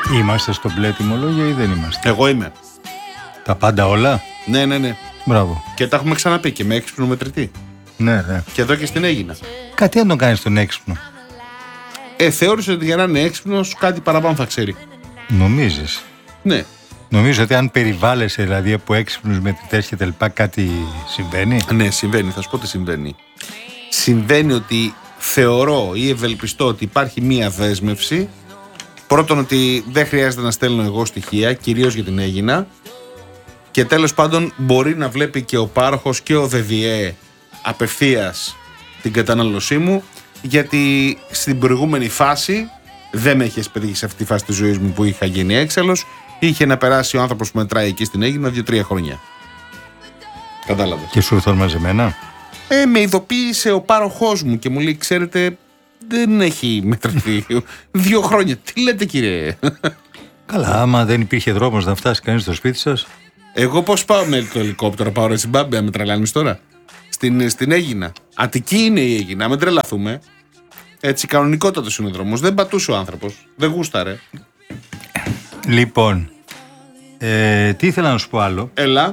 Είμαστε στο μπλε τιμολόγιο ή δεν είμαστε? Εγώ είμαι. Τα πάντα όλα. Ναι. Μπράβο. Και τα έχουμε ξαναπεί και με έξυπνο μετρητή. Ναι. Και εδώ και στην Έγινα. Κάτι αν τον κάνεις τον έξυπνο. Θεώρησε ότι για να είναι έξυπνος κάτι παραπάνω θα ξέρει. Νομίζεις? Ναι. Νομίζω ότι αν περιβάλλεσαι δηλαδή από έξυπνους μετρητές και τα λοιπά, κάτι συμβαίνει. Ναι, συμβαίνει. Θα σου πω τι συμβαίνει. Συμβαίνει ότι θεωρώ ή ευελπιστώ ότι υπάρχει μία δέσμευση. Πρώτον, ότι δεν χρειάζεται να στέλνω εγώ στοιχεία, κυρίως για την Έγινα. Και τέλος πάντων, μπορεί να βλέπει και ο πάροχος και ο ΔΔΕ απευθείας την κατανάλωσή μου, γιατί στην προηγούμενη φάση δεν με έχει πετύχει σε αυτή τη φάση της ζωής μου που είχα γίνει έξαλλος. Είχε να περάσει ο άνθρωπος που μετράει εκεί στην Έγινα 2-3 χρόνια. Κατάλαβε. Και σου ήρθαν μαζεμένα. Με ειδοποίησε ο πάροχός μου και μου λέει: ξέρετε, δεν έχει μετρηθεί 2 χρόνια. Τι λέτε, κύριε? Καλά, άμα δεν υπήρχε δρόμος να φτάσει κανείς στο σπίτι σας. Εγώ πώς πάω με το ελικόπτερο? Πάω ρε Ζιμπάμπε, με τρελάνεις τώρα? Στην Έγινα. Αττική είναι η Έγινα, μην τρελαθούμε. Έτσι, κανονικότατος είναι ο δρόμος. Δεν πατούσε ο άνθρωπος. Δεν γούσταρε. Λοιπόν, τι ήθελα να σου πω άλλο. Έλα.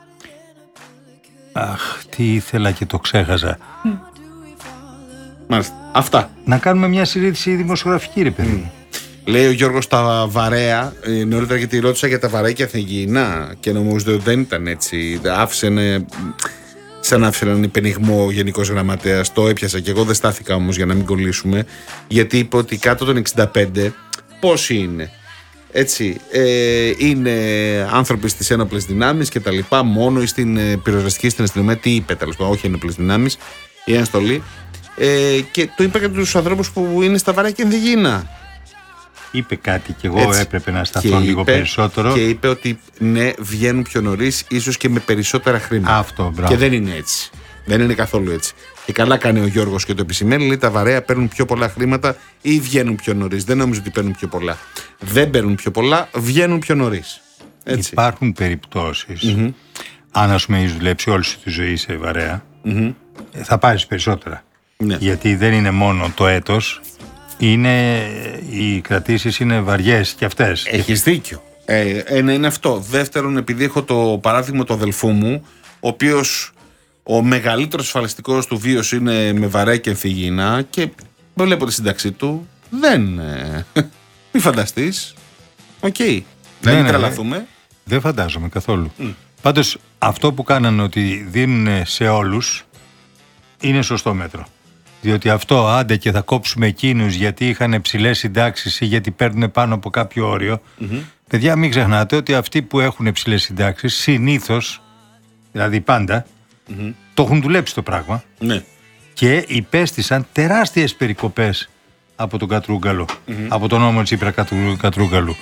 Αχ, τι ήθελα και το ξέχασα. Μάλιστα. Αυτά. Να κάνουμε μια συζήτηση δημοσιογραφική, ρε παιδί μου. Λέει ο Γιώργος τα βαρέα, νωρίτερα, γιατί ρώτησα για τα βαρέα και Αθηναϊκά και νομίζω ότι δεν ήταν έτσι. Σαν να άφησε έναν υπενιγμό ο Γενικός Γραμματέας. Το έπιασα και εγώ, δεν στάθηκα όμως για να μην κολλήσουμε, γιατί είπε ότι κάτω των 65 πόσοι είναι. Έτσι, είναι άνθρωποι στις ένοπλες δυνάμεις και τα λοιπά, μόνο ή στην πυροσβεστική, στην αστυνομία. Τι είπε τέλος πάντων? Όχι ένοπλες δυνάμεις, η αναστολή. Και το είπε και τους ανθρώπους που είναι στα βαρέα και Ανθιγίνα. Είπε κάτι και εγώ έτσι, έπρεπε να σταθώ λίγο είπε, περισσότερο. Και είπε ότι ναι, βγαίνουν πιο νωρίς, ίσως και με περισσότερα χρήματα. Αυτό, μπράβο. Και δεν είναι έτσι. Δεν είναι καθόλου έτσι. Και καλά κάνει ο Γιώργος και το επισημαίνει. Λέει τα βαρέα παίρνουν πιο πολλά χρήματα ή βγαίνουν πιο νωρίς. Δεν νομίζω ότι παίρνουν πιο πολλά. Δεν παίρνουν πιο πολλά, βγαίνουν πιο νωρίς. Έτσι. Υπάρχουν περιπτώσεις, αν ας πούμε έχεις δουλέψει όλη σου τη ζωή σε βαρέα, θα πάρεις περισσότερα. Ναι. Γιατί δεν είναι μόνο το έτος. Οι κρατήσεις είναι βαριές και αυτές. Έχεις δίκιο. Ένα είναι αυτό. Δεύτερον, επειδή έχω το παράδειγμα του αδελφού μου, ο οποίος ο μεγαλύτερος ασφαλιστικός του βίος είναι με βαρέα και Ανθιγίνα, και βλέπω τη σύνταξή του. Μη φανταστείς. Οκ. Δεν τρελαθούμε. Δεν φαντάζομαι καθόλου. Πάντως αυτό που κάνανε ότι δίνουν σε όλους είναι σωστό μέτρο. Διότι αυτό, άντε και θα κόψουμε εκείνους γιατί είχαν ψηλές συντάξεις ή γιατί παίρνουν πάνω από κάποιο όριο. Παιδιά, μην ξεχνάτε ότι αυτοί που έχουν ψηλές συντάξεις συνήθως, δηλαδή πάντα, το έχουν δουλέψει το πράγμα. Ναι. Και υπέστησαν τεράστιες περικοπές από τον Κατρούγκαλο, από τον νόμο Τσίπρα Κατρούγκαλου.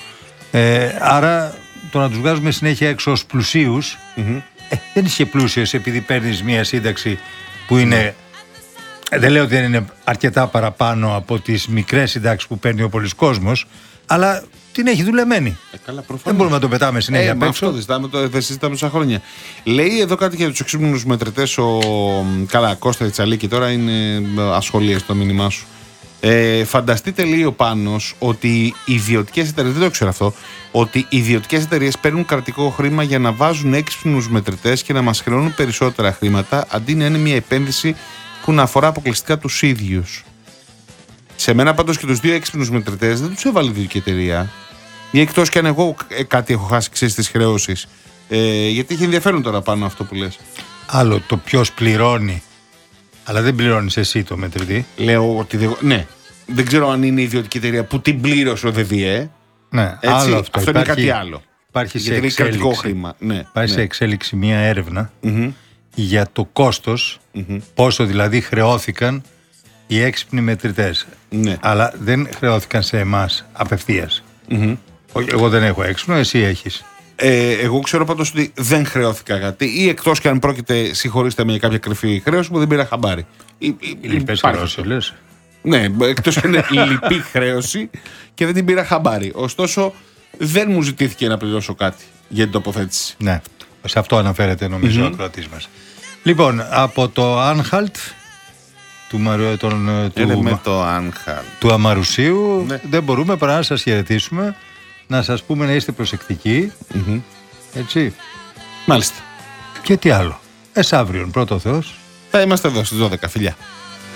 Άρα το να τους βγάζουμε συνέχεια έξω ως πλουσίους, δεν είσαι πλούσιος επειδή παίρνεις μια σύνταξη που είναι... Δεν λέω ότι δεν είναι αρκετά παραπάνω από τις μικρές συντάξεις που παίρνει ο πολύς κόσμος, αλλά την έχει δουλεμένη. Καλά, δεν μπορούμε να το πετάμε συνέχεια απ' έξω. Αυτό δεν συζητάμε τόσα χρόνια. Λέει εδώ κάτι για τους εξύπνους μετρητές Κώστα Τσαλίκη, τώρα είναι ασχολία στο μήνυμά σου. Φανταστείτε, λέει ο Πάνος, ότι οι ιδιωτικές εταιρείες, δεν το ξέρω αυτό, ότι οι ιδιωτικές εταιρείες παίρνουν κρατικό χρήμα για να βάζουν έξυπνους μετρητές και να μας χρεώνουν περισσότερα χρήματα, αντί να είναι μια επένδυση που να αφορά αποκλειστικά τους ίδιους. Σε μένα πάντως και τους δύο έξυπνους μετρητές δεν τους έβαλε η ιδιωτική εταιρεία. Ή εκτός κι αν εγώ κάτι έχω χάσει, ξέρεις, τις χρεώσεις. Γιατί έχει ενδιαφέρον τώρα πάνω αυτό που λες. Άλλο το ποιος πληρώνει, αλλά δεν πληρώνεις εσύ το μετρητή. Λέω ότι ναι. Δεν ξέρω αν είναι η ιδιωτική εταιρεία που την πλήρωσε ο ΔΔΕ. Ναι, έτσι, άλλο αυτό είναι κάτι άλλο. Υπάρχει σε γιατί εξέλιξη, κρατικό χρήμα. Ναι, υπάρχει σε εξέλιξη μια έρευνα για το κόστος, πόσο δηλαδή χρεώθηκαν οι έξυπνοι μετρητές. Ναι. Αλλά δεν χρεώθηκαν σε εμάς απευθείας. Εγώ δεν έχω έξυπνο, εσύ έχεις. Εγώ ξέρω πάντως ότι δεν χρεώθηκα κάτι, ή εκτός και αν πρόκειται, συγχωρήστε με, για κάποια κρυφή χρέωση που δεν πήρα χαμπάρι. Λυπές χρέωση, λες. Ναι, εκτός και είναι λυπή χρέωση και δεν την πήρα χαμπάρι. Ωστόσο, δεν μου ζητήθηκε να πληρώσω κάτι για την τοποθέτηση. Ναι, σε αυτό αναφέρεται νομίζω ο ακροατής μας. Λοιπόν, από το Άνχαλτ του Αμαρουσίου, ναι, δεν μπορούμε παρά να σας χαιρετήσουμε να σας πούμε να είστε προσεκτικοί. Έτσι. Μάλιστα. Και τι άλλο. Εσαύριον, πρώτο Θεός. Θα είμαστε εδώ στις 12, φιλιά.